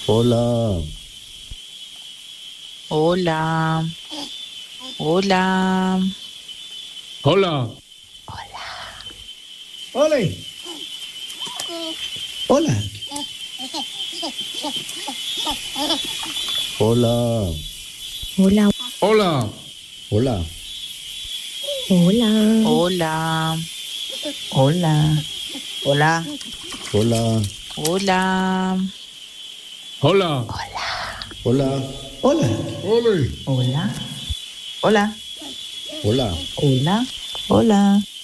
Hola, Hola, hola, Hola, ¡Ole! Hola. hola, Hola, hola, hola, hola, hola, Hola, hola, hola, hola, hola, hola, Hola. ole. hola, hola, hola. hola, hola.